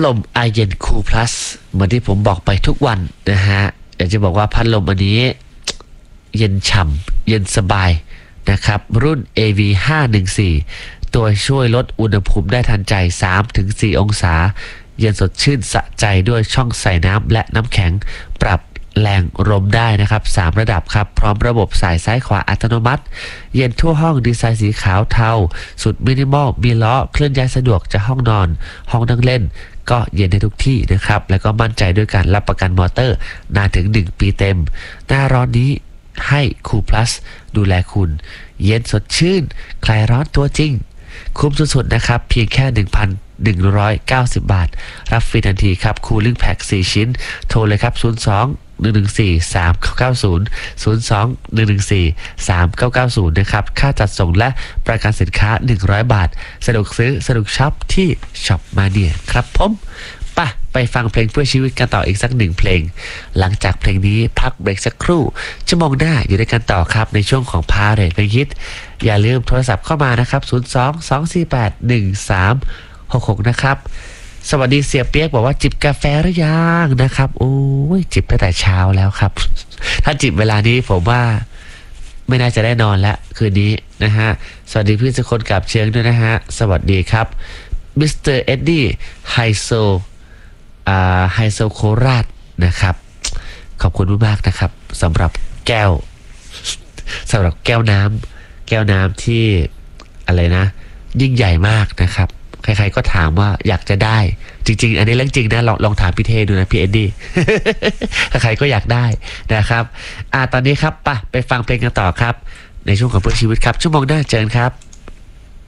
ลมไอเย็นคูลพลัสเหมือนที่ผมบอกไปทุกวันนะฮะอยากจะบอกว่าพัดลมอันนี้เย็นฉ่ำเย็นสบายนะครับรุ่น AV514 ตัวช่วยลดอุณหภูมิได้ทันใจ 3-4 องศาเย็นสดชื่นสะใจด้วยช่องใส่น้ำและน้ำแข็งปรับแรงลมได้นะครับ3ระดับครับพร้อมระบบสายซ้ายขวาอัตโนมัติเย็นทั่วห้องดีไซน์สีขาวเทาสุดมินิมอลมีล้อเคลื่อนย้ายสะดวกจากห้องนอนห้องนั่งเล่นก็เย็นในทุกที่นะครับแล้วก็มั่นใจด้วยการรับประกันมอเตอร์นานถึง1 ปีเต็มหน้าร้อนนี้ให้คูลพลัสดูแลคุณเย็นสดชื่นคลายร้อนตัวจริงคุ้มสุดๆนะครับเพียงแค่ 1,190 บาทรับฟรีทันทีครับคูลิ่งแพ็ก4 ชิ้นโทรเลยครับ02-114-3990 นะครับค่าจัดส่งและประกันสินค้า100 บาทสะดวกซื้อสะดวกช็อปที่ช็อปมาเนี่ยครับผมไปฟังเพลงเพื่อชีวิตกันต่ออีกสัก1 เพลงหลังจากเพลงนี้พักเบรกสักครู่ชั่วโมงหน้าอยู่ด้วยกันต่อครับในช่วงของพาเรทเพลงฮิตอย่าลืมโทรศัพท์เข้ามานะครับ02-248-1366นะครับสวัสดีเสียเปียกบอกว่าจิบกาแฟหรือยังนะครับโอ้ยจิบตั้งแต่เช้าแล้วครับถ้าจิบเวลานี้ผมว่าไม่น่าจะได้นอนแล้วคืนนี้นะฮะสวัสดีพี่สุคนกับเชียงด้วยนะฮะสวัสดีครับมิสเตอร์เอ็ดดี้ไฮโซโคราชนะครับขอบคุณมากๆนะครับสำหรับแก้วน้ำที่อะไรนะยิ่งใหญ่มากนะครับใครๆก็ถามว่าอยากจะได้จริงๆอันนี้เรื่องจริงนะลองถามพี่เทดูนะพี่เอ็ดดี้ ใครๆก็อยากได้นะครับตอนนี้ครับไปฟังเพลงกันต่อครับในช่วงของเพื่อชีวิตครับชั่วโมงหน้าเจอกันครับ